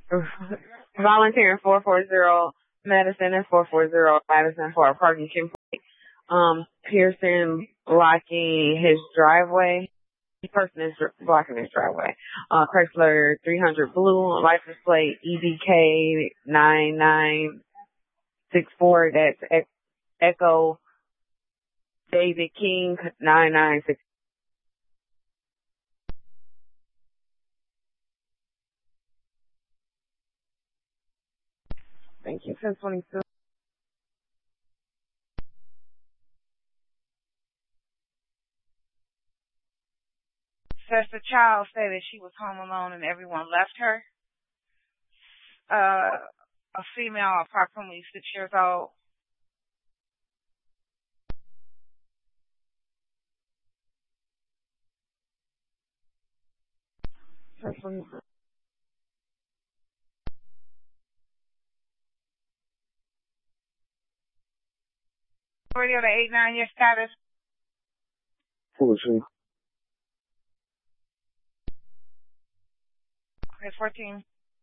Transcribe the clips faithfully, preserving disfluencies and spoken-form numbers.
volunteering four forty Madison and four forty Madison for a parking complaint. Um, Pearson blocking his driveway. The person is blocking his driveway. Uh, Chrysler three hundred blue, license plate E D K nine nine six four. That's Echo David King nine nine six. Thank you. ten twenty-two. Says the child said that she was home alone and everyone left her. Uh, a female, approximately six years old. Radio to eight nine, your status? fourteen. Okay, fourteen.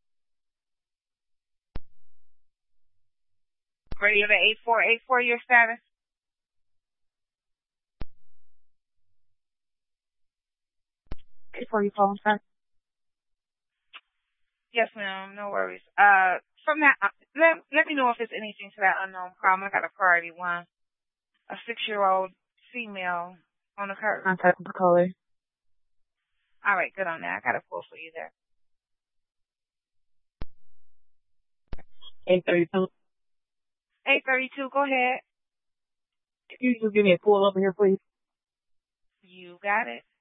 Radio to eight four eight four, your status? eight four, you calling back? Yes, ma'am. No worries. Uh, from that, let, let me know if there's anything to that unknown problem. I got a priority one. A six-year-old female on the curb. Contact the caller. All right, good on that. I got a pull for you there. eight thirty-two. eight thirty-two, go ahead. Can you just give me a pull over here, please? You got it.